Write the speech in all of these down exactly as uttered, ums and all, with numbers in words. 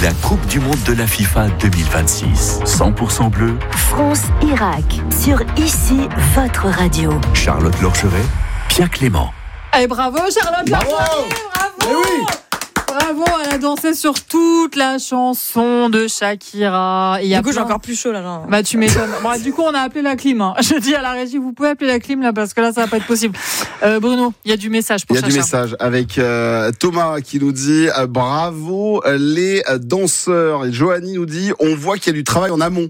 la Coupe du Monde de la FIFA deux mille vingt-six. cent pour cent bleu. France-Irak sur Ici votre radio. Charlotte Lorcheret, Pierre Clément. Et bravo Charlotte Lorcheret, bravo, bravo. Oui. Bravo, elle a dansé sur toute la chanson de Shakira. Et du coup, plein... j'ai encore plus chaud là. là. Bah, tu m'étonnes. Bon, du coup, on a appelé la clim. Hein. Je dis à la régie, vous pouvez appeler la clim là parce que là, ça va pas être possible. Euh, Bruno, il y a du message pour Il y a Chacha. du message avec euh, Thomas qui nous dit euh, bravo les danseurs. Et Joanie nous dit on voit qu'il y a du travail en amont.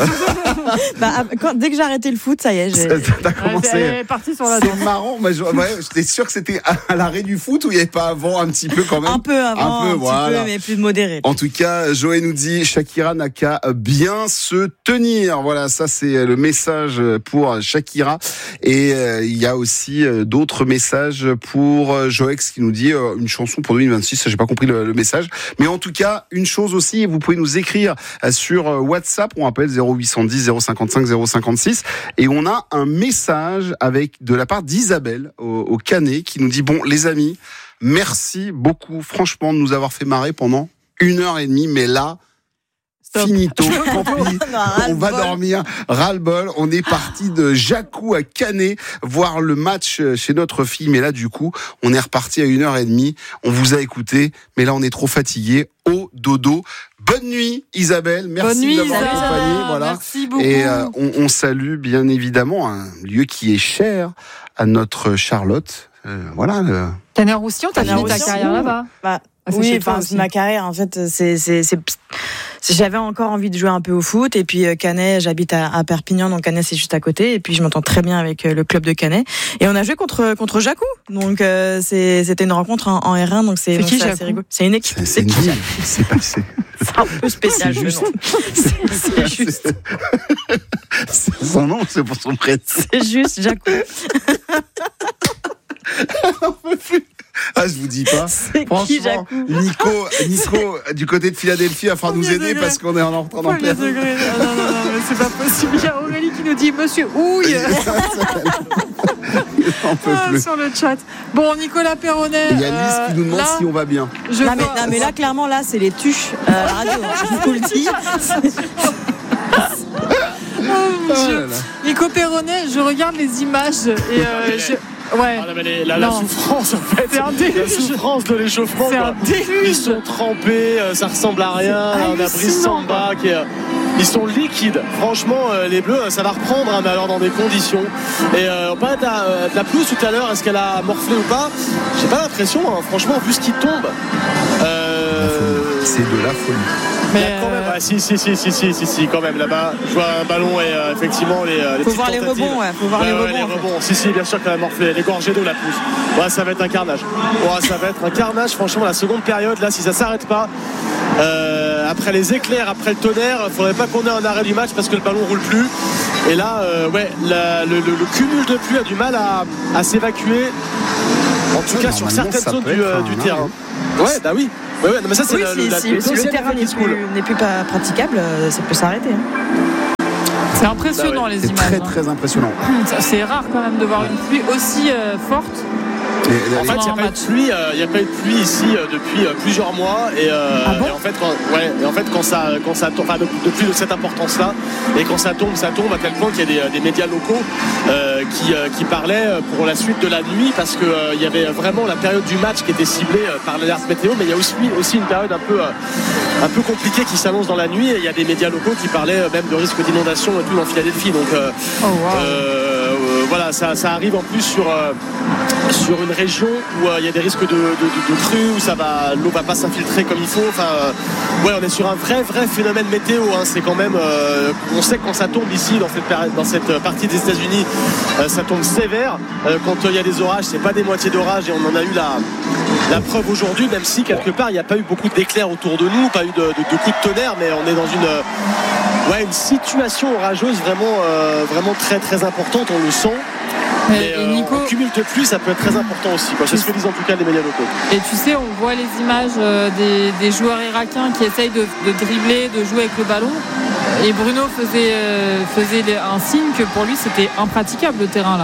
bah, quand, dès que j'ai arrêté le foot, ça y est. J'ai... T'as commencé. Elle est partie sur la danse. C'est marrant. Mais je, ouais, j'étais sûr que c'était à l'arrêt du foot ou il n'y avait pas avant un petit peu quand même. Un peu avant. Un peu, un voilà. petit peu, mais plus modéré. En tout cas, Joël nous dit Shakira n'a qu'à bien se tenir. Voilà, ça c'est le message pour Shakira. Et euh, il y a aussi euh, d'autres messages pour euh, Joex qui nous dit euh, une chanson pour deux mille vingt-six. J'ai pas compris le, le message, mais en tout cas une chose aussi, vous pouvez nous écrire euh, sur euh, WhatsApp. On appelle zéro huit cent dix zéro cinquante-cinq zéro cinquante-six et on a un message avec de la part d'Isabelle au, au Canet qui nous dit bon les amis. Merci beaucoup, franchement, de nous avoir fait marrer pendant une heure et demie, mais là, Stop. Finito, compris, on va dormir, ras-le-bol. On est parti de Jacou à Canet voir le match chez notre fille, mais là, du coup, on est reparti à une heure et demie. On vous a écouté, mais là, on est trop fatigué. Au dodo. Bonne nuit, Isabelle. Merci Bonne nuit, d'avoir Isabelle. accompagné. Voilà. Merci beaucoup. Et euh, on, on salue bien évidemment un lieu qui est cher à notre Charlotte. Euh, voilà. Le... Canet-Roussillon, t'as fini ta carrière là-bas. Bah, ah, oui, enfin, ma carrière, en fait, c'est, c'est, c'est, c'est, j'avais encore envie de jouer un peu au foot. Et puis, Canet, j'habite à, à Perpignan, donc Canet, c'est juste à côté. Et puis, je m'entends très bien avec le club de Canet. Et on a joué contre, contre Jacou. Donc, euh, c'est, c'était une rencontre en, en R un. Donc, c'est, c'est donc qui, c'est assez rigolo. C'est une équipe. C'est, c'est une ville. C'est passé. C'est un peu spécial, c'est juste. C'est, c'est juste. C'est son nom, c'est pour son prénom. C'est juste Jacou. On peut plus. Ah, je vous dis pas. C'est qui, Jacou ? Nico, Nico, du côté de Philadelphie, va falloir nous aider degré. Parce qu'on est en train d'en perdre. Non, non, non, non, mais c'est pas possible. Il y a Aurélie qui nous dit Monsieur Houille. On peut ah, plus. Sur le chat. Bon, Nicolas Perronnet. Il y a Lise euh, qui nous demande là, si on va bien. Je non, mais, non, mais là, clairement, là, c'est les tuches euh, à la radio. Je vous le dis. Oh, oh, Nico Perronnet, je regarde les images et euh, je... Ouais. Ah, mais la, la souffrance en fait, c'est un la souffrance de l'échauffement. C'est un déluge. Ils sont trempés, ça ressemble à rien. On a Brice Samba qui est, ils sont liquides. Franchement, les Bleus, ça va reprendre, hein, mais alors dans des conditions. Et euh, on parlait de la, de la pelouse tout à l'heure. Est-ce qu'elle a morflé ou pas ? J'ai pas l'impression. Hein, franchement, vu ce qui tombe. Euh... C'est de la folie. Mais il y a quand même, euh... ouais, si, si, si, si, si, si, si, quand même, là-bas, je vois un ballon et euh, effectivement les, les faut voir les rebonds, ouais, faut voir ouais, les ouais, rebonds. Les rebonds, si, si, bien sûr qu'elle a morflé, elle est gorgée d'eau la pousse. Ouais, ça va être un carnage. Ouais, ça va être un carnage, franchement, la seconde période, là, si ça s'arrête pas, euh, après les éclairs, après le tonnerre, il faudrait pas qu'on ait un arrêt du match parce que le ballon roule plus. Et là, euh, ouais, la, le, le, le cumul de pluie a du mal à, à s'évacuer, en tout ouais, cas sur certaines zones du, euh, du terrain. Ouais, bah oui. Ouais, ouais, non, mais ça, c'est oui, la, si, la, si, la, si le terrain n'est plus, n'est plus pas praticable, ça peut s'arrêter. Hein. C'est impressionnant bah ouais. les c'est images. Très, hein. très impressionnant. C'est rare quand même de voir une pluie aussi euh, forte. En fait, il n'y a, pas eu de pluie, euh, il y a pas eu de pluie ici euh, depuis euh, plusieurs mois. Et, euh, ah bon et en fait, quand, ouais, et en fait, quand ça, quand ça tombe, enfin, depuis de cette importance-là, et quand ça tombe, ça tombe à tel point qu'il y a des, des médias locaux euh, qui, euh, qui parlaient pour la suite de la nuit, parce qu'il euh, y avait vraiment la période du match qui était ciblée euh, par l'alerte météo, mais il y a aussi, aussi une période un peu, euh, un peu compliquée qui s'annonce dans la nuit. Et il y a des médias locaux qui parlaient euh, même de risque d'inondation et tout dans Philadelphie. Donc, euh, oh, wow. euh, voilà, ça, ça arrive en plus sur, euh, sur une région où il euh, y a des risques de, de, de, de crues, où ça va, l'eau va pas s'infiltrer comme il faut. Enfin, euh, ouais, on est sur un vrai, vrai phénomène météo. Hein. C'est quand même, euh, on sait que quand ça tombe ici dans cette, dans cette partie des États-Unis, euh, ça tombe sévère. Euh, quand il euh, y a des orages, c'est pas des moitiés d'orage, et on en a eu la, la preuve aujourd'hui. Même si quelque part il n'y a pas eu beaucoup d'éclairs autour de nous, pas eu de, de, de coups de tonnerre, mais on est dans une Ouais, une situation orageuse vraiment, euh, vraiment très très importante, on le sent. Mais, et Nico, en cumul de pluie, ça peut être très important aussi. Quoi. C'est ce que disent en tout cas les médias locaux. Et tu sais, on voit les images euh, des, des joueurs irakiens qui essayent de, de dribbler, de jouer avec le ballon. Et Bruno faisait, euh, faisait un signe que pour lui c'était impraticable le terrain là.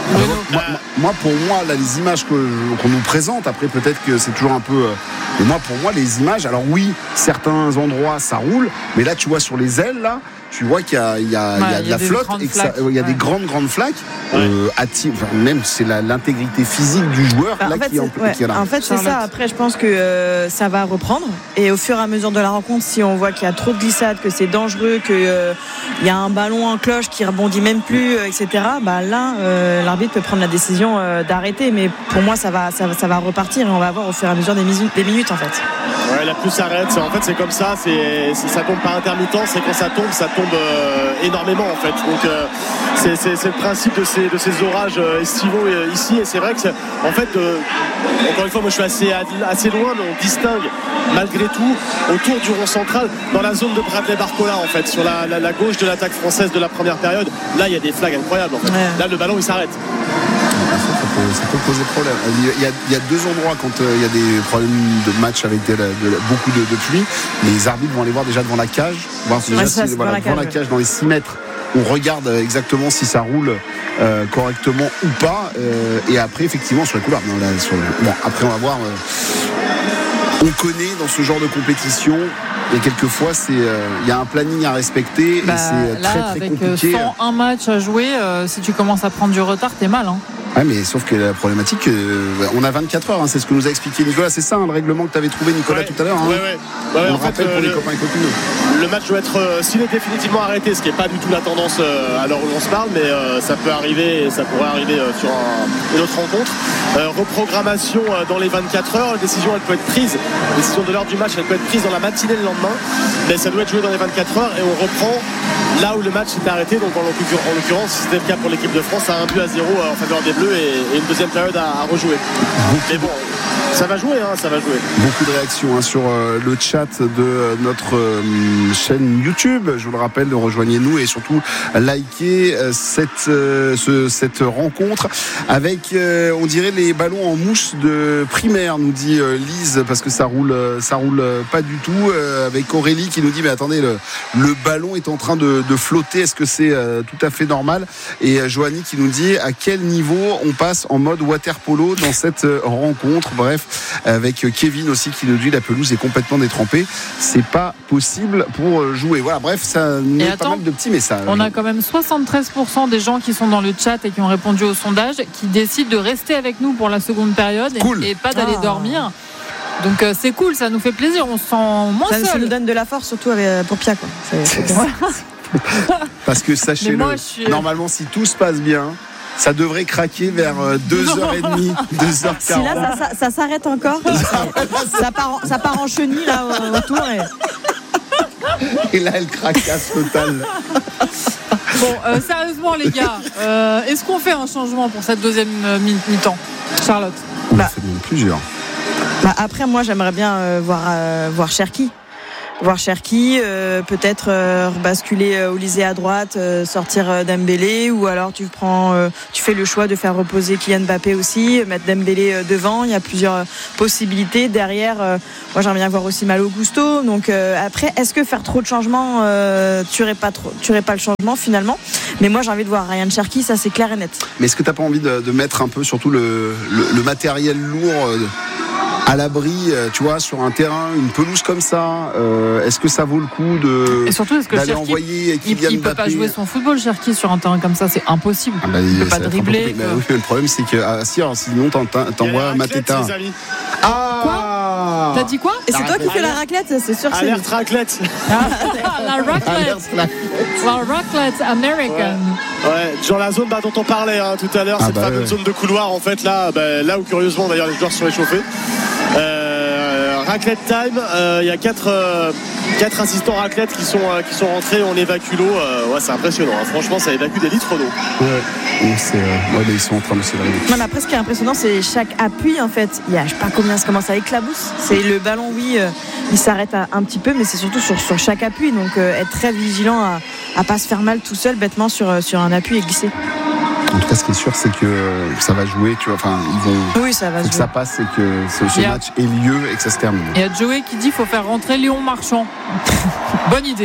Alors, moi, moi, pour moi, là, les images que, qu'on nous présente, après peut-être que c'est toujours un peu. Euh, mais moi, pour moi, les images. Alors oui, certains endroits ça roule, mais là, tu vois sur les ailes là. Tu vois qu'il y a, il y a, ouais, il y a de la flotte et qu'il euh, y a ouais. des grandes grandes flaques. Ouais. Euh, atti- enfin, même c'est la, l'intégrité physique du joueur bah, là en fait, qui est, en, ouais. qui est là. En fait, c'est ça. Après, je pense que euh, ça va reprendre. Et au fur et à mesure de la rencontre, si on voit qu'il y a trop de glissades, que c'est dangereux, qu'il euh, y a un ballon en cloche qui rebondit même plus, euh, et cetera. Bah là, euh, l'arbitre peut prendre la décision euh, d'arrêter. Mais pour moi, ça va, ça, ça va repartir et on va voir au fur et à mesure des, mis- des minutes en fait. Ouais, la pluie s'arrête. En fait, c'est comme ça. C'est, c'est ça tombe par intermittence. C'est quand ça tombe, ça tombe. Euh, énormément en fait, donc euh, c'est, c'est, c'est le principe de ces, de ces orages euh, estivaux euh, ici, et c'est vrai que c'est, en fait euh, encore une fois moi je suis assez, assez loin, mais on distingue malgré tout autour du rond central dans la zone de Bradley Barcola en fait, sur la, la, la gauche de l'attaque française de la première période. Là il y a des flags incroyables en fait. Ouais. Là le ballon il s'arrête. Ça, ça, peut, ça peut poser problème. Il y, a, il y a deux endroits quand euh, il y a des problèmes de match avec de la, de la, beaucoup de, de pluie. Les arbitres vont aller voir déjà devant la cage, voir déjà ouais, ça, si, voilà, devant la cage, la cage dans les six mètres. On regarde exactement si ça roule euh, correctement ou pas. Euh, et après, effectivement, sur la couloir. Non, là, sur le... Bon, après, on va voir. Euh... On connaît dans ce genre de compétition. Et quelquefois, c'est, il euh, y a un planning à respecter bah, et c'est là, très très avec compliqué. cent un matchs à jouer, euh, si tu commences à prendre du retard, t'es mal. Hein. Ouais, mais sauf que la problématique, euh, on a vingt-quatre heures, hein, c'est ce que nous a expliqué Nicolas. C'est ça hein, le règlement que tu avais trouvé, Nicolas, ouais, tout à l'heure. Hein. Ouais, ouais. Ouais, on le en rappelle fait, pour euh, les le, copains et copines. Le match doit être, euh, s'il est définitivement arrêté, ce qui n'est pas du tout la tendance euh, à l'heure où l'on se parle, mais euh, ça peut arriver et ça pourrait arriver euh, sur un, une autre rencontre. Euh, reprogrammation euh, dans les vingt-quatre heures. La décision, elle peut être prise. La décision de l'heure du match, elle peut être prise dans la matinée le lendemain. Mais ça doit être joué dans les vingt-quatre heures et on reprend là où le match s'est arrêté. Donc en l'occurrence, si c'était le cas pour l'équipe de France, à un but à zéro en faveur des Bleus et, et une deuxième période à, à rejouer. Mais bon, ça va jouer, hein, ça va jouer. Beaucoup de réactions hein, sur euh, le chat de notre euh, chaîne YouTube. Je vous le rappelle, rejoignez-nous et surtout likez euh, cette, euh, ce, cette rencontre avec, euh, on dirait, les ballons en mousse de primaire, nous dit euh, Lise, parce que ça roule, ça roule pas du tout. Euh, avec Aurélie qui nous dit, mais attendez, le, le ballon est en train de, de flotter. Est-ce que c'est euh, tout à fait normal? Et euh, Joanie qui nous dit, à quel niveau on passe en mode water polo dans cette euh, rencontre? Bref, avec Kevin aussi qui nous dit la pelouse est complètement détrempée, c'est pas possible pour jouer. Voilà, bref, ça nous met pas mal de petits messages. On a quand même soixante-treize pour cent des gens qui sont dans le chat et qui ont répondu au sondage qui décident de rester avec nous pour la seconde période cool. et, et pas d'aller ah. dormir. Donc euh, c'est cool, ça nous fait plaisir, on se sent moins ça, seul. Ça nous donne de la force, surtout avec, pour Pia, quoi. C'est, c'est Parce que sachez-le, moi, suis... normalement si tout se passe bien, ça devrait craquer vers deux heures trente, deux heures quarante. Si là, ça, ça, ça s'arrête encore, ça, part en, ça part en chenille là autour. Et... et là, elle craquasse totale. Bon, euh, sérieusement les gars, euh, est-ce qu'on fait un changement pour cette deuxième mi-temps, Charlotte? On bah, en fait même plusieurs. Bah après, moi, j'aimerais bien euh, voir, euh, voir Cherki. Voir Cherki, euh, peut-être euh, basculer euh, Olysée à droite, euh, sortir euh, Dembélé, ou alors tu prends, euh, tu fais le choix de faire reposer Kylian Mbappé aussi, mettre Dembélé euh, devant. Il y a plusieurs euh, possibilités derrière. Euh, moi, j'aimerais bien voir aussi Malo Gusto. Donc euh, après, est-ce que faire trop de changements euh, tuerait pas trop, tuerait pas le changement finalement? Mais moi, j'ai envie de voir Ryan Cherki, ça c'est clair et net. Mais est-ce que t'as pas envie de, de mettre un peu surtout le, le, le matériel lourd euh, à l'abri, tu vois, sur un terrain, une pelouse comme ça, euh, est-ce que ça vaut le coup de et surtout, est-ce que d'aller Cherki, envoyer il, il peut pas jouer son football, Cherki, sur un terrain comme ça, c'est impossible. Ah bah, il peut pas dribbler. Mais oui, le problème c'est que ah, si, alors, sinon t'envoies Mateta. Ah quoi? T'as dit quoi? Et c'est toi qui fais la raclette, c'est sûr. Alerte c'est... raclette. La raclette. La raclette American. Ouais, ouais. Genre la zone bah, dont on parlait hein, tout à l'heure, ah cette bah, fameuse ouais. zone de couloir en fait là, bah, là où curieusement d'ailleurs les joueurs sont échauffés. Euh, raclette time, il euh, y a quatre, euh, quatre assistants raclette qui sont, euh, qui sont rentrés, on évacue l'eau. Euh, ouais, c'est impressionnant, hein. Franchement, ça évacue des litres d'eau. Ouais, c'est, euh, ouais ils sont en train de se laver. Non, mais après, ce qui est impressionnant, c'est chaque appui en fait. Il y a, je sais pas combien ça commence à éclabousse. C'est le ballon, oui, euh, il s'arrête à, un petit peu, mais c'est surtout sur, sur chaque appui. Donc, euh, être très vigilant à, à pas se faire mal tout seul bêtement sur, sur un appui et glisser. En tout cas, ce qui est sûr, c'est que ça va jouer. Tu vois, enfin, ils vont. Oui, ça va. Faut que ça passe et que ce, ce match ait lieu et que ça se termine. Il y a Joey qui dit qu'il faut faire rentrer Léon Marchand. Bonne idée.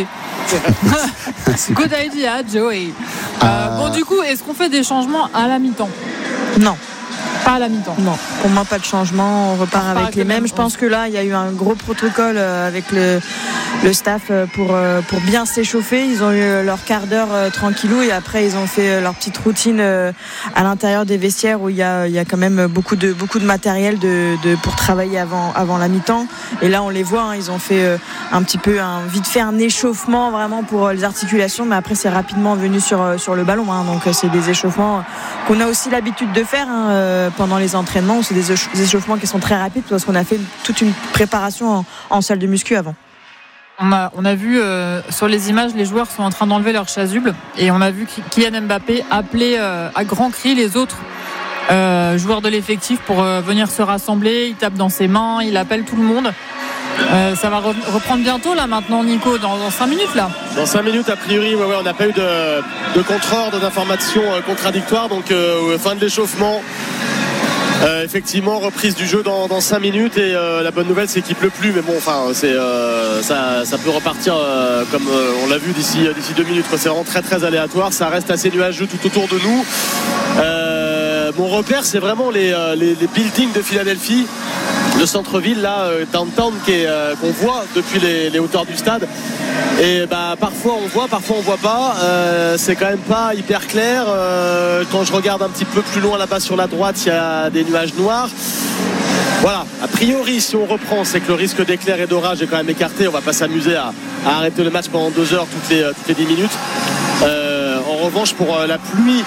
Good idea, Joey. Euh, Ah. Bon, du coup, est-ce qu'on fait des changements à la mi-temps? Non. Pas à la mi-temps. Non, pour moi pas de changement, on repart avec, avec les les mêmes. mêmes, Je pense que là il y a eu un gros protocole euh, avec le, le staff euh, pour, euh, pour bien s'échauffer. Ils ont eu leur quart d'heure euh, tranquillou et après ils ont fait euh, leur petite routine euh, à l'intérieur des vestiaires où il y a, il y a quand même beaucoup de, beaucoup de matériel de, de, pour travailler avant, avant la mi-temps. Et là on les voit, hein, ils ont fait euh, un petit peu un, vite fait un échauffement vraiment pour euh, les articulations, mais après c'est rapidement venu sur, euh, sur le ballon, hein. Donc euh, c'est des échauffements qu'on a aussi l'habitude de faire, hein, euh, pendant les entraînements. C'est des échauffements qui sont très rapides parce qu'on a fait toute une préparation en, en salle de muscu avant. On a, on a vu euh, sur les images, les joueurs sont en train d'enlever leurs chasubles et on a vu Kylian Mbappé appeler euh, à grands cris les autres euh, joueurs de l'effectif pour euh, venir se rassembler. Il tape dans ses mains, il appelle tout le monde. Euh, ça va re- reprendre bientôt là maintenant, Nico, dans, dans cinq minutes là. Dans cinq minutes, a priori, ouais, ouais, on n'a pas eu de, de contre-ordre, d'informations euh, contradictoires. Donc, euh, fin de l'échauffement. Euh, effectivement, reprise du jeu dans, dans cinq minutes. Et euh, la bonne nouvelle, c'est qu'il pleut plus. Mais bon, enfin, c'est, euh, ça, ça peut repartir euh, comme euh, on l'a vu d'ici, d'ici deux minutes. Quoi. C'est vraiment très, très aléatoire. Ça reste assez nuageux tout autour de nous. Euh, mon repère, c'est vraiment les, les, les buildings de Philadelphie. Le centre-ville là, euh, downtown qui est, euh, qu'on voit depuis les, les hauteurs du stade. Et bah parfois on voit, parfois on voit pas. Euh, c'est quand même pas hyper clair. Euh, quand je regarde un petit peu plus loin là-bas sur la droite, il y a des nuages noirs. Voilà, a priori si on reprend, c'est que le risque d'éclair et d'orage est quand même écarté. On va pas s'amuser à, à arrêter le match pendant deux heures toutes les, toutes les dix minutes. Euh, en revanche pour euh, la pluie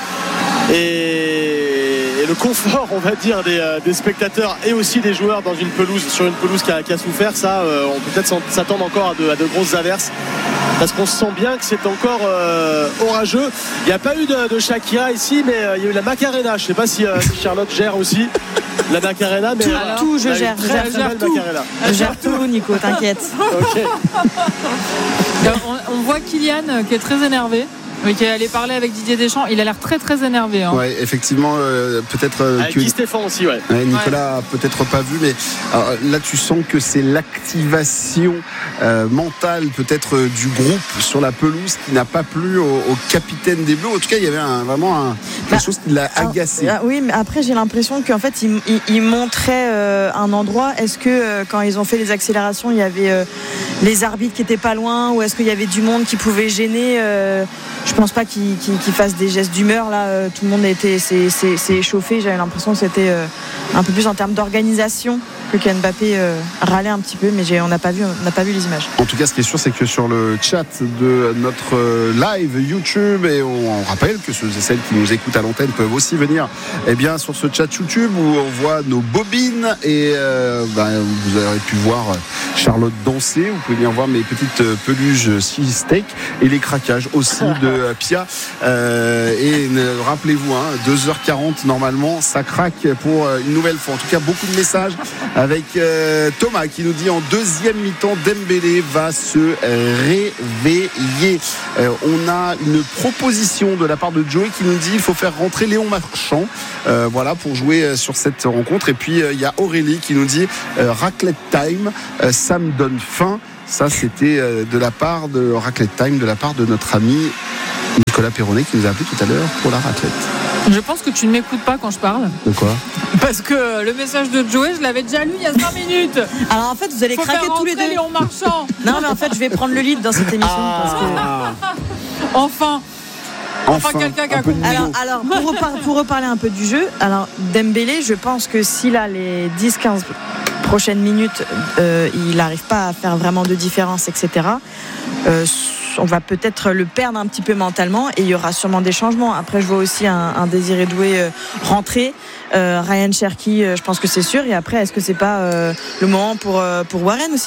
et, et le confort, on va dire, des, des spectateurs et aussi des joueurs dans une pelouse, sur une pelouse qui a, qui a souffert, ça, euh, on peut peut-être s'attendre encore à de, à de grosses averses. Parce qu'on sent bien que c'est encore euh, orageux. Il n'y a pas eu de, de Shakira ici, mais euh, il y a eu la Macarena. Je ne sais pas si, euh, si Charlotte gère aussi la Macarena. Mais tout, euh, tout je gère. Très, Je gère, très gère belle tout. Macarena. Je gère tout, Nico, t'inquiète. Okay. on, on voit Kylian qui est très énervé. Oui, qui est allé parler avec Didier Deschamps. Il a l'air très très énervé. Hein. Ouais, effectivement, euh, peut-être euh, Avec que Guy Stéphane aussi, ouais. ouais, Nicolas a peut-être pas vu, mais alors, là tu sens que c'est l'activation euh, mentale peut-être euh, du groupe sur la pelouse qui n'a pas plu au, au capitaine des Bleus. En tout cas, il y avait un, vraiment un, quelque Bah, chose qui l'a agacé. Ah, oui, mais après j'ai l'impression qu'en fait ils, ils, ils montraient euh, un endroit. Est-ce que euh, quand ils ont fait les accélérations, il y avait euh, les arbitres qui étaient pas loin, ou est-ce qu'il y avait du monde qui pouvait gêner euh, Je pense pas qu'ils, qu'ils, qu'ils fassent des gestes d'humeur là. Euh, tout le monde était s'est, s'est, s'est échauffé. J'avais l'impression que c'était euh, un peu plus en termes d'organisation que Kylian Mbappé euh, râlait un petit peu, mais j'ai, on n'a pas vu, on n'a pas vu les images. En tout cas, ce qui est sûr, c'est que sur le chat de notre live YouTube, et on, on rappelle que ceux et celles qui nous écoutent à l'antenne peuvent aussi venir eh bien, sur ce chat YouTube où on voit nos bobines et euh, bah, vous aurez pu voir Charlotte danser. Vous pouvez venir voir mes petites peluches cheesesteak et les craquages aussi de Pia. Euh, et ne, rappelez-vous, hein, deux heures quarante normalement, ça craque pour une nouvelle fois. En tout cas, beaucoup de messages avec euh, Thomas qui nous dit en deuxième mi-temps, Dembélé va se réveiller. Euh, on a une proposition de la part de Joey qui nous dit il faut faire rentrer Léon Marchand euh, voilà, pour jouer sur cette rencontre. Et puis il euh, y a Aurélie qui nous dit euh, raclette time, euh, ça me donne faim. Ça, c'était euh, de la part de Raclette Time, de la part de notre ami Nicolas Perronnet qui nous a appelé tout à l'heure pour la raclette. Je pense que tu ne m'écoutes pas quand je parle. De quoi ? Parce que le message de Joey, je l'avais déjà lu il y a cinq minutes. Alors en fait, vous allez Faut craquer faire tous les rentrer deux. Léon Marchand. Non, mais en fait, je vais prendre le lead dans cette émission Ah. parce que. Enfin. Enfin, Enfin, quelqu'un qui a un peu de compris. niveau. Alors, alors pour, repar- pour reparler un peu du jeu, alors Dembélé, je pense que s'il a les dix quinze prochaines minutes, euh, il n'arrive pas à faire vraiment de différence, et cetera. Euh, on va peut-être le perdre un petit peu mentalement et il y aura sûrement des changements. Après, je vois aussi un, un Désiré Doué euh, rentrer. Euh, Ryan Cherki, euh, je pense que c'est sûr. Et après, est-ce que c'est pas euh, le moment pour, euh, pour Warren aussi ?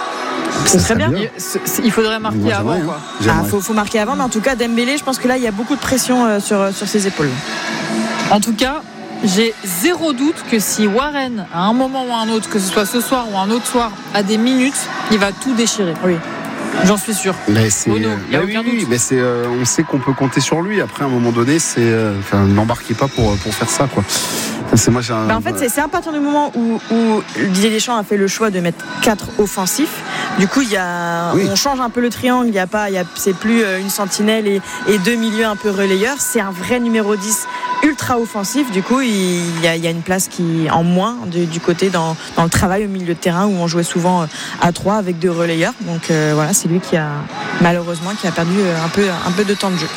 Ce serait bien. Il, c'est- il faudrait marquer Moi, avant. j'aimerais, Quoi. hein. Ah, J'aimerais. faut, faut marquer avant, mais en tout cas, Dembélé, je pense que là, il y a beaucoup de pression euh, sur, sur ses épaules. En tout cas, j'ai zéro doute que si Warren, à un moment ou à un autre, que ce soit ce soir ou un autre soir, a des minutes, il va tout déchirer. Oui. J'en suis sûr. Mais c'est, Bruno, il y a bah aucun oui, oui, doute. mais c'est, euh, on sait qu'on peut compter sur lui. Après, à un moment donné, c'est, euh, enfin, n'embarquez pas pour pour faire ça, quoi. Enfin, c'est moi, j'ai un, Bah en fait, c'est, c'est à partir du moment où, où Didier Deschamps a fait le choix de mettre quatre offensifs Du coup, il y a, oui. on change un peu le triangle. Il y a pas, il y a, c'est plus une sentinelle et, et deux milieux un peu relayeurs. C'est un vrai numéro dix ultra offensif. Du coup, il y a, il y a une place qui en moins du, du côté dans, dans le travail au milieu de terrain où on jouait souvent à trois avec deux relayeurs. Donc euh, voilà, c'est lui qui a malheureusement qui a perdu un peu, un peu de temps de jeu.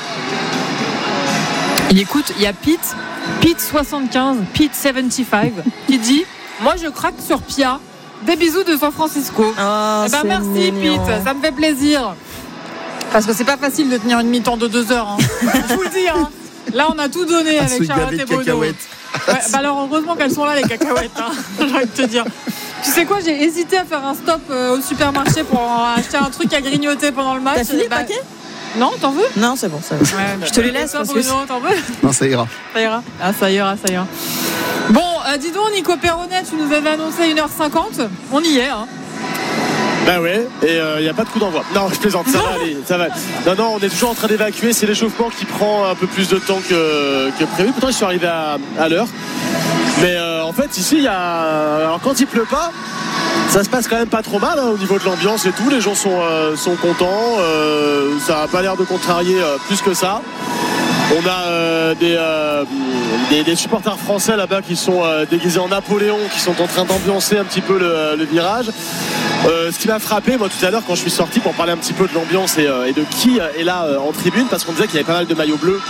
Il écoute, il y a Pete, Pete soixante-quinze, Pete soixante-quinze, qui dit moi je craque sur Pia. Des bisous de San Francisco. Oh, eh ben merci mignon. Pete, ça me fait plaisir. Parce que c'est pas facile de tenir une mi-temps de deux heures. Hein. Je vous le dis. Hein. Là, on a tout donné à avec Charlotte et Bono. Ouais, bah alors heureusement qu'elles sont là les cacahuètes. Hein. J'ai envie de te dire. Tu sais quoi, j'ai hésité à faire un stop euh, au supermarché pour acheter un truc à grignoter pendant le match. T'as fini le bah, paquet ? Non, t'en veux ? Non, c'est bon, ça va. Ouais, je te les laisse. Ça, parce Bruno, que... t'en veux ? Non, ça ira. Ça ira. Ah, ça ira, ça ira. Bon, euh, dis donc, Nico Perronnet, tu nous avais annoncé une heure cinquante. On y est, hein. Ben ouais, et il euh, n'y a pas de coup d'envoi. Non, je plaisante, ça va aller, ça va. Non, non, on est toujours en train d'évacuer. C'est l'échauffement qui prend un peu plus de temps que, que prévu. Pourtant, ils sont arrivés à, à l'heure. Mais euh, en fait, ici, il y a. Alors, quand il pleut pas, ça se passe quand même pas trop mal hein, au niveau de l'ambiance et tout. Les gens sont, euh, sont contents. Euh, ça n'a pas l'air de contrarier euh, plus que ça. On a euh, des, euh, des, des supporters français là-bas qui sont euh, déguisés en Napoléon, qui sont en train d'ambiancer un petit peu le, le virage. Euh, ce qui m'a frappé, moi, tout à l'heure, quand je suis sorti pour parler un petit peu de l'ambiance et, euh, et de qui est là euh, en tribune, parce qu'on disait qu'il y avait pas mal de maillots bleus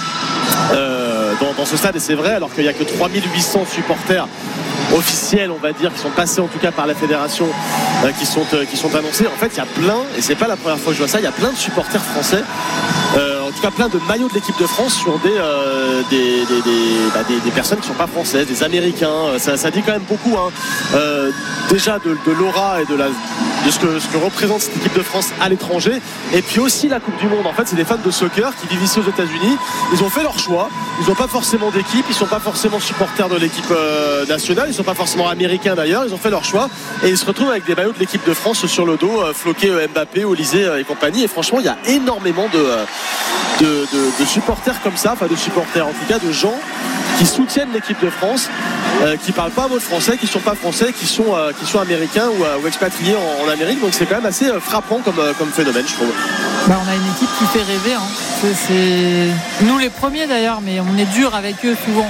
euh, dans, dans ce stade, et c'est vrai, alors qu'il n'y a que trois mille huit cents supporters officiels, on va dire, qui sont passés en tout cas par la fédération, euh, qui, sont, euh, qui sont annoncés. En fait, il y a plein, et c'est pas la première fois que je vois ça, il y a plein de supporters français. Euh, en tout cas plein de maillots de l'équipe de France sur des, euh, des, des, des, bah, des, des personnes qui ne sont pas françaises, des Américains. Ça, ça dit quand même beaucoup hein. euh, déjà de, de l'aura et de, la, de ce, que, ce que représente cette équipe de France à l'étranger, et puis aussi la Coupe du Monde. En fait, c'est des fans de soccer qui vivent ici aux États-Unis. Ils ont fait leur choix, ils n'ont pas forcément d'équipe, ils ne sont pas forcément supporters de l'équipe euh, nationale, ils ne sont pas forcément américains d'ailleurs. Ils ont fait leur choix et ils se retrouvent avec des maillots de l'équipe de France sur le dos, euh, floqués euh, Mbappé, Olysée euh, et compagnie. Et franchement, il y a énormément de euh, De, de, de supporters comme ça, enfin de supporters en tout cas, de gens qui soutiennent l'équipe de France, euh, qui parlent pas un mot de français, qui sont pas français, qui sont, euh, qui sont américains ou, euh, ou expatriés en, en Amérique. Donc c'est quand même assez euh, frappant comme, euh, comme phénomène, je trouve. Bah, on a une équipe qui fait rêver. Hein. C'est, c'est... Nous les premiers d'ailleurs, mais on est dur avec eux souvent.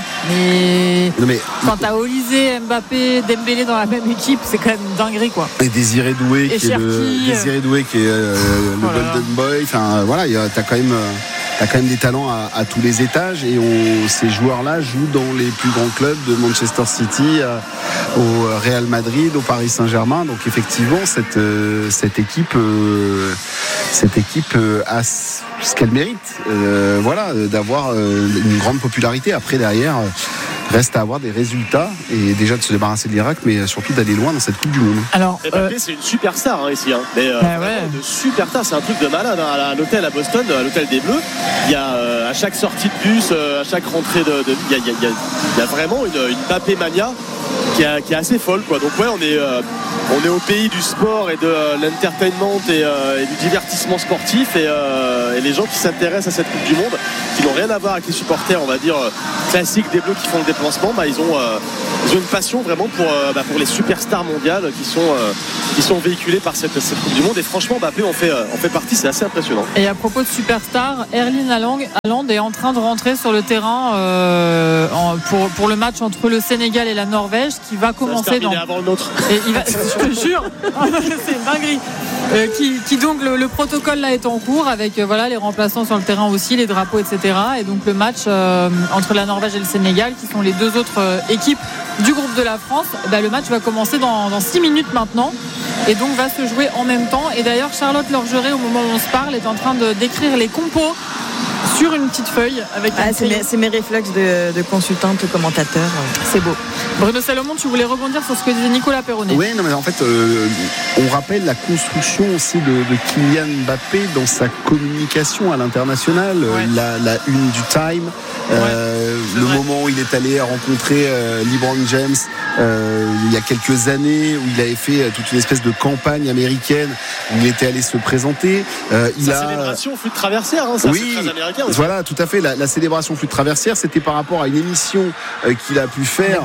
Mais, non, mais... quand t'as Olysée, Mbappé, Dembélé dans la même équipe, c'est quand même une dinguerie quoi. Et Désiré Doué, Et qui est le, Désiré Doué qui est euh, le voilà. Golden Boy. Enfin voilà, y a, t'as quand même. Euh... Il y a quand même des talents à, à tous les étages, et on, ces joueurs-là jouent dans les plus grands clubs de Manchester City, euh, au Real Madrid, au Paris Saint-Germain. Donc effectivement, cette, euh, cette équipe, euh, cette équipe euh, a ce qu'elle mérite, euh, voilà, d'avoir euh, une grande popularité. Après derrière, euh, reste à avoir des résultats, et déjà de se débarrasser de l'Irak, mais surtout d'aller loin dans cette Coupe du Monde. Alors, Mbappé, euh... c'est une superstar hein, ici, hein. Mais euh, bah ouais. de superstar, c'est un truc de malade. Hein. À l'hôtel à Boston, à l'hôtel des Bleus, il y a euh, à chaque sortie de bus, euh, à chaque rentrée de, de il y a, il y a, il y a vraiment une, une Mbappé mania qui, a, qui est assez folle, quoi. Donc ouais, on est euh, on est au pays du sport et de euh, l'entertainment et, euh, et du divertissement sportif, et, euh, et les gens qui s'intéressent à cette Coupe du Monde, qui n'ont rien à voir avec les supporters, on va dire euh, classiques des Bleus qui font le déplacement, bah, ils ont euh, ils ont une passion vraiment pour euh, bah, pour les superstars mondiales qui sont euh, qui sont véhiculées par cette, cette Coupe du Monde. Et franchement, Mbappé en fait euh, en fait partie, c'est assez impressionnant. Et à propos de superstars, Erling Haaland est en train de rentrer sur le terrain euh, en, pour pour le match entre le Sénégal et la Norvège, qui va commencer dans avant le nôtre. Et il va, je te jure, c'est une dinguerie. Euh, qui, qui donc le, le protocole là est en cours avec euh, voilà les remplaçants sur le terrain aussi, les drapeaux, et cetera. Et donc le match euh, entre la Norvège et le Sénégal, qui sont les deux autres euh, équipes du groupe de la France, bah, le match va commencer dans, dans six minutes maintenant, et donc va se jouer en même temps. Et d'ailleurs, Charlotte Lorgeret, au moment où on se parle, est en train de décrire les compos sur une petite feuille avec ah, c'est, mes, c'est mes réflexes de, de consultante commentateur. C'est beau. Bruno Salomon, tu voulais rebondir sur ce que disait Nicolas Perronnet. Oui, non, mais en fait, euh, on rappelle la construction aussi de, de Kylian Mbappé dans sa communication à l'international. Ouais. La, la une du Time, euh, ouais, le vrai. moment où il est allé rencontrer euh, LeBron James euh, il y a quelques années, où il avait fait toute une espèce de campagne américaine, où il était allé se présenter. Euh, il sa a... célébration flûte traversière, hein, ça, oui, c'est très américain. Voilà, tout à fait. La, la célébration flûte traversière, c'était par rapport à une émission euh, qu'il a pu faire. Avec James Corden.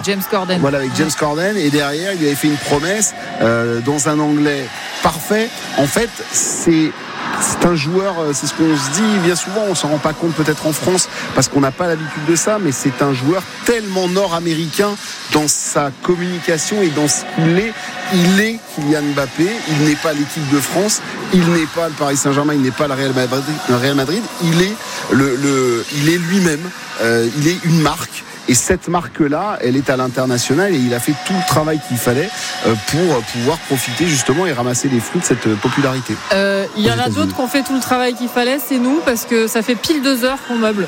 Corden. Voilà, avec James Corden. Et derrière, il lui avait fait une promesse euh, dans un anglais parfait. En fait, c'est... C'est un joueur, c'est ce qu'on se dit bien souvent, on s'en rend pas compte peut-être en France parce qu'on n'a pas l'habitude de ça, mais c'est un joueur tellement nord-américain dans sa communication et dans ce qu'il est. Il est Kylian Mbappé, il n'est pas l'équipe de France, il n'est pas le Paris Saint-Germain, il n'est pas le Real Madrid, le Real Madrid il est, le, le, il est lui-même, euh, il est une marque. Et cette marque-là, elle est à l'international et il a fait tout le travail qu'il fallait pour pouvoir profiter justement et ramasser les fruits de cette popularité. Euh, il y en a d'autres qui ont fait tout le travail qu'il fallait, c'est nous, parce que ça fait pile deux heures qu'on meuble.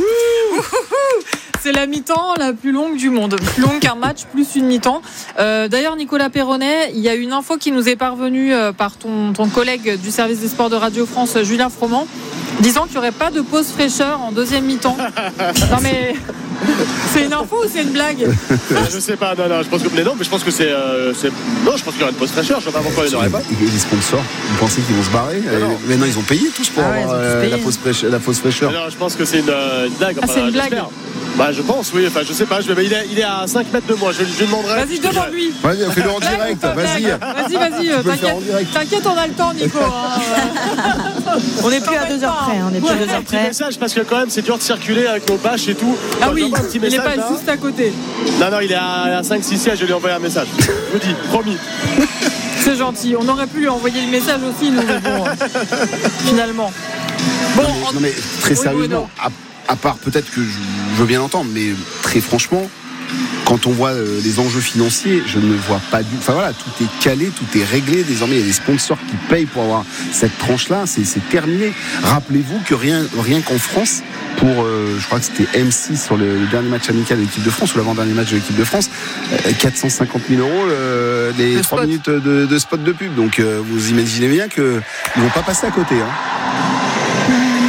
C'est la mi-temps la plus longue du monde, plus longue qu'un match, plus une mi-temps. Euh, d'ailleurs, Nicolas Perronnet, il y a une info qui nous est parvenue par ton, ton collègue du service des sports de Radio France, Julien Froment, disant qu'il n'y aurait pas de pause fraîcheur en deuxième mi-temps. Non mais... C'est une info ou c'est une blague? euh, Je sais pas, non, non, je pense que, mais non, mais je pense que c'est, euh, c'est... Non, je pense qu'il y aura une pause fraîcheur, je ne sais pas pourquoi il n'y aurait pas. Et les sponsors, vous pensez qu'ils vont se barrer? non, non. Mais non, ils ont payé tous pour ah ouais, avoir euh, la, pause fraîcheur, la pause fraîcheur. Non, je pense que c'est une, une blague. Enfin, ah, c'est une blague. Bah je pense, oui, enfin je sais pas, je vais, il, est, il est à cinq mètres de moi, je, je lui demanderai. Vas-y, demande-lui. Vas-y, fais-le en direct, vas-y. Vas-y, vas-y, t'inquiète, t'inquiète, on a le temps, Nico. Hein. On n'est plus à deux heures près, on est plus à deux heures près. Un petit message parce que quand même c'est dur de circuler avec nos bâches et tout. Ah oui, il n'est pas là. Juste à côté. Non, non, il est à, à cinq six sièges, je lui ai envoyé un message. Je vous dis, promis. C'est gentil, on aurait pu lui envoyer le message aussi, nous, mais bon, finalement. Bon, non, mais, non, mais très sérieusement, à, à part peut-être que je, je veux bien l'entendre, mais très franchement, quand on voit euh, les enjeux financiers, je ne vois pas du... Enfin voilà, tout est calé, tout est réglé. Désormais, il y a des sponsors qui payent pour avoir cette tranche-là. C'est, c'est terminé. Rappelez-vous que rien, rien qu'en France, pour, euh, je crois que c'était M six sur le, le dernier match amical de l'équipe de France, ou l'avant-dernier match de l'équipe de France, euh, quatre cent cinquante mille euros euh, les trois minutes de, de spot de pub. Donc euh, vous imaginez bien qu'ils ne vont pas passer à côté. Hein.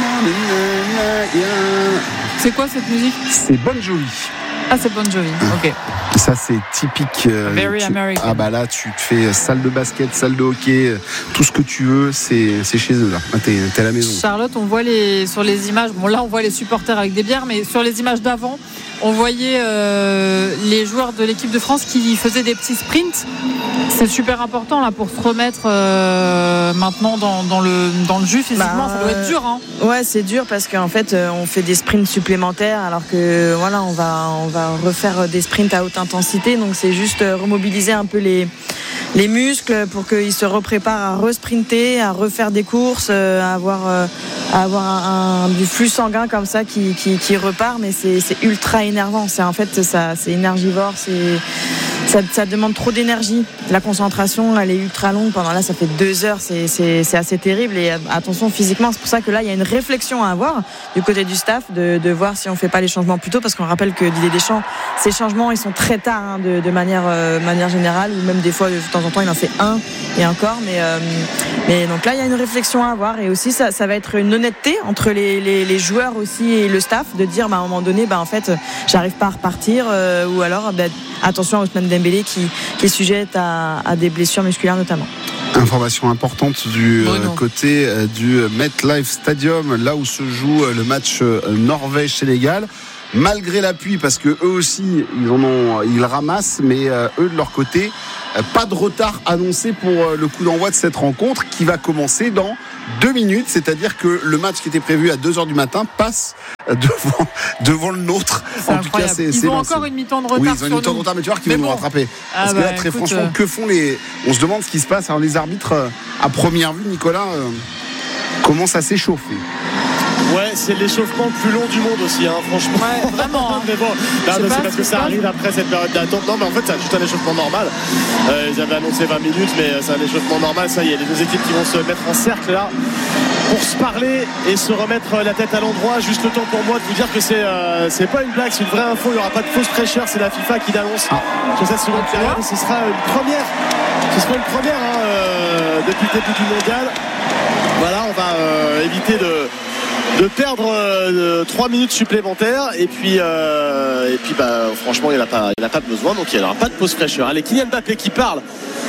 C'est quoi cette musique? C'est Bon Jovi. Ah, c'est Bon Jovi, ok. Ça, c'est typique. Euh, Very tu, American. Ah, bah là, tu te fais salle de basket, salle de hockey, tout ce que tu veux, c'est, c'est chez eux, là. Ah, t'es, t'es à la maison. Charlotte, on voit les, sur les images, bon, là, on voit les supporters avec des bières, mais sur les images d'avant, on voyait euh, les joueurs de l'équipe de France qui faisaient des petits sprints. C'est super important, là, pour se remettre euh, maintenant dans, dans, le, dans le jus physiquement. Bah, ça doit être dur, hein. Ouais, c'est dur parce qu'en fait, on fait des sprints supplémentaires alors que, voilà, on va, on va refaire des sprints à haute intensité. Donc, c'est juste remobiliser un peu les, les muscles pour qu'ils se repréparent à re-sprinter, à refaire des courses, à avoir, à avoir un, un, du flux sanguin comme ça qui, qui, qui repart. Mais c'est, c'est ultra énervant. C'est, en fait, ça, c'est énergivore. C'est, ça, ça demande trop d'énergie. La concentration, elle est ultra longue. Pendant là, ça fait deux heures. C'est, c'est, c'est assez terrible. Et attention physiquement. C'est pour ça que là, il y a une réflexion à avoir du côté du staff de, de voir si on fait pas les changements plus tôt. Parce qu'on rappelle que Didier Deschamps, ces changements, ils sont très tard hein, de, de manière, euh, manière générale. Ou même des fois, de temps en temps, il en fait un et encore. Mais, euh, mais donc là, il y a une réflexion à avoir. Et aussi, ça, ça va être une honnêteté entre les, les, les joueurs aussi et le staff de dire, bah, à un moment donné, bah, en fait, j'arrive pas à repartir. Euh, ou alors, bah, attention à Ousmane Dembélé qui, qui est sujette à, à des blessures musculaires notamment. Information importante du bon, euh, côté euh, du MetLife Stadium, là où se joue euh, le match euh, Norvège-Sénégal. Malgré l'appui, parce que eux aussi ils en ont, ils ramassent, mais euh, eux de leur côté, euh, pas de retard annoncé pour euh, le coup d'envoi de cette rencontre qui va commencer dans deux minutes, c'est-à-dire que le match qui était prévu à deux heures du matin passe devant, devant le nôtre. C'est en incroyable. Tout cas, c'est, ils c'est ont encore une mi-temps de retard. Oui, ils ont une mi-temps de retard, mais tu vois qu'ils vont bon. nous rattraper. Ah parce bah, que là, très écoute, franchement, euh... que font les. On se demande ce qui se passe. Alors, les arbitres, euh, à première vue, Nicolas, euh, commencent à s'échauffer. Ouais, c'est l'échauffement le plus long du monde aussi, hein, franchement. Ouais, vraiment. Hein. Mais bon, là, mais c'est parce que ça arrive après cette période d'attente. Non, mais en fait, c'est juste un échauffement normal. Euh, ils avaient annoncé vingt minutes, mais c'est un échauffement normal. Ça y est, les deux équipes qui vont se mettre en cercle là pour se parler et se remettre la tête à l'endroit. Juste le temps pour moi de vous dire que c'est, euh, c'est pas une blague, c'est une vraie info. Il n'y aura pas de fausse fraîcheur. C'est la FIFA qui l'annonce sur cette seconde période. Ce sera une première. Ce sera une première hein, euh, depuis le début du mondial. Voilà, on va euh, éviter de. de perdre euh, trois minutes supplémentaires et puis euh, et puis bah franchement il n'a pas il n'a pas besoin, donc il n'y aura pas de pause fraîcheur. Allez, Kylian Mbappé qui parle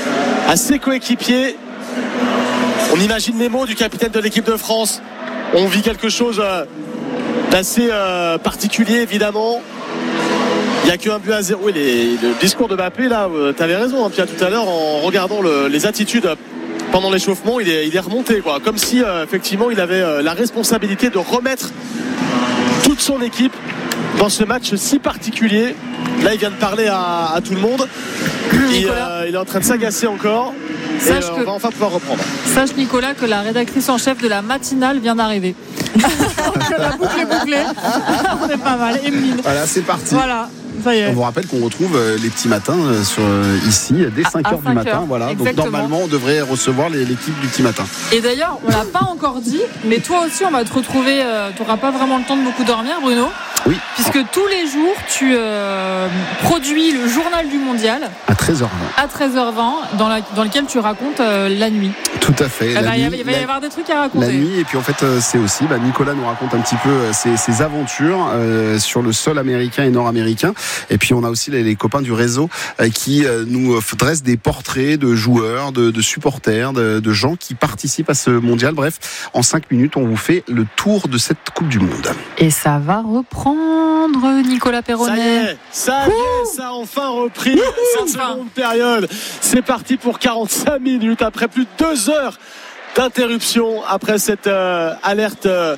à ses coéquipiers. On imagine les mots du capitaine de l'équipe de France. On vit quelque chose euh, d'assez euh, particulier évidemment. Il n'y a qu'un but à zéro. Oui, les, le discours de Mbappé, là, tu avais raison, hein, Pierre, tout à l'heure, en regardant le, les attitudes pendant l'échauffement, il est, il est remonté, quoi. Comme si, euh, effectivement, il avait euh, la responsabilité de remettre toute son équipe dans ce match si particulier. Là, il vient de parler à, à tout le monde. Et, euh, il est en train de s'agacer encore. Et euh, on va enfin pouvoir reprendre. Sache, Nicolas, que la rédactrice en chef de la matinale vient d'arriver. Donc la boucle est bouclée. On est pas mal. Emeline. Voilà, c'est parti. Voilà. Ça y est. On vous rappelle qu'on retrouve les petits matins sur, ici dès cinq heures du matin. Voilà. Donc normalement, on devrait recevoir les, l'équipe du petit matin. Et d'ailleurs, on l'a pas encore dit, mais toi aussi, on va te retrouver. Euh, tu n'auras pas vraiment le temps de beaucoup dormir, Bruno. Oui. Puisque tous les jours, tu euh, produis le journal du mondial. À treize heures vingt. À treize heures vingt, dans, la, dans lequel tu racontes euh, la nuit. Tout à fait. Eh ben, nuit, il va y avoir des trucs à raconter. La nuit, et puis en fait, c'est aussi, bah, Nicolas nous raconte un petit peu ses, ses aventures euh, sur le sol américain et nord-américain. Et puis on a aussi les, les copains du réseau euh, qui euh, nous dressent des portraits de joueurs, de, de supporters, de, de gens qui participent à ce mondial. Bref, en cinq minutes, on vous fait le tour de cette Coupe du Monde. Et ça va reprendre, Nicolas Perronnet. Ça y est, ça y est, ça a enfin repris. Ouh, cette enfin. seconde période. C'est parti pour quarante-cinq minutes après plus de deux heures d'interruption, après cette euh, alerte euh,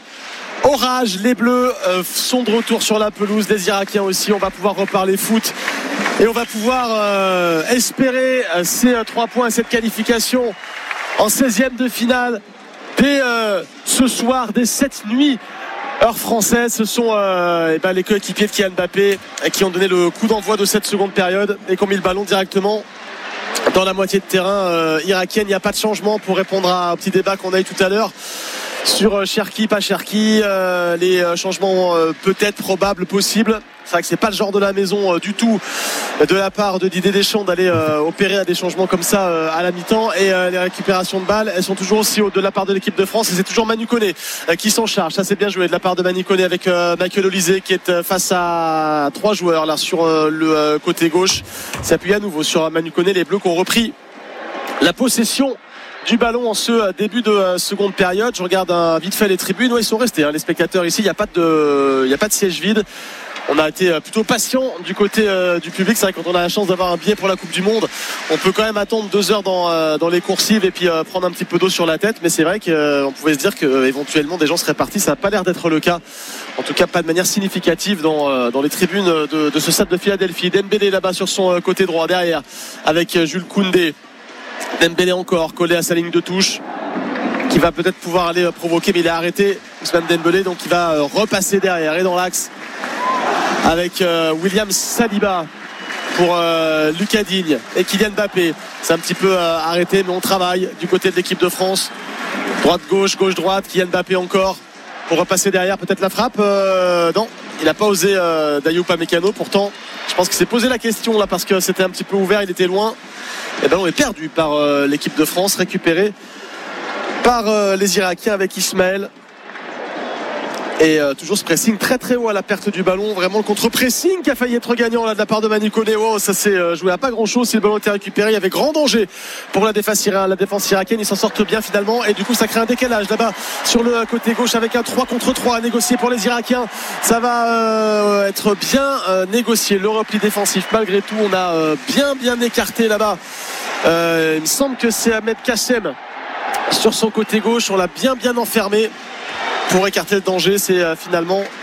orage. Les Bleus euh, sont de retour sur la pelouse, les Irakiens aussi. On va pouvoir reparler foot et on va pouvoir euh, espérer euh, ces euh, trois points, cette qualification en seizième de finale dès euh, ce soir, dès cette nuit. Heure française, ce sont euh, eh ben, les coéquipiers de Kylian Mbappé qui ont donné le coup d'envoi de cette seconde période et qui ont mis le ballon directement dans la moitié de terrain euh, irakienne. Il n'y a pas de changement pour répondre à un petit débat qu'on a eu tout à l'heure sur euh, Cherki, pas Cherki, euh, les euh, changements euh, peut-être probables, possibles. C'est vrai que c'est pas le genre de la maison euh, du tout de la part de Didier Deschamps d'aller euh, opérer à des changements comme ça euh, à la mi-temps. Et euh, les récupérations de balles, elles sont toujours aussi hautes de la part de l'équipe de France, et c'est toujours Manu Koné euh, qui s'en charge. Ça, c'est bien joué de la part de Manu Koné avec euh, Michael Olise qui est euh, face à trois joueurs là sur euh, le euh, côté gauche. S'appuie à nouveau sur Manu Koné. Les Bleus qui ont repris la possession du ballon en ce début de euh, seconde période. Je regarde un, vite fait les tribunes. Ouais, ils sont restés, hein, les spectateurs ici. Il n'y a pas de, il y a pas de siège vide. On a été plutôt patient du côté euh, du public. C'est vrai que quand on a la chance d'avoir un billet pour la Coupe du Monde, on peut quand même attendre deux heures dans, euh, dans les coursives et puis euh, prendre un petit peu d'eau sur la tête. Mais c'est vrai qu'on euh, pouvait se dire qu'éventuellement des gens seraient partis. Ça n'a pas l'air d'être le cas. En tout cas, pas de manière significative dans, euh, dans les tribunes de, de ce stade de Philadelphie. Dembélé là-bas sur son côté droit derrière avec Jules Koundé. Dembélé encore collé à sa ligne de touche, qui va peut-être pouvoir aller provoquer, mais il est arrêté, Ousmane Dembélé, donc il va repasser derrière et dans l'axe avec euh, William Saliba pour euh, Lucas Digne et Kylian Mbappé. C'est un petit peu euh, arrêté, mais on travaille du côté de l'équipe de France. Droite-gauche, gauche-droite, Kylian Mbappé encore pour repasser derrière, peut-être la frappe. euh, non, il n'a pas osé euh, Dayot Upamecano. Pourtant, je pense qu'il s'est posé la question là parce que c'était un petit peu ouvert, il était loin. Et le ballon est perdu par euh, l'équipe de France, récupéré par euh, les Irakiens avec Ismaël. Et euh, toujours ce pressing très très haut à la perte du ballon. Vraiment le contre-pressing qui a failli être gagnant là de la part de Manu Koné. Oh, ça s'est euh, joué à pas grand chose si le ballon était récupéré. Il y avait grand danger pour la défense, la défense irakienne. Ils s'en sortent bien finalement. Et du coup ça crée un décalage là-bas sur le côté gauche avec un trois contre trois à négocier pour les Irakiens. Ça va euh, être bien euh, négocié. Le repli défensif malgré tout. On a euh, bien bien écarté là-bas. Euh, il me semble que c'est Ahmed Kassem sur son côté gauche. On l'a bien bien enfermé pour écarter le danger. C'est euh, finalement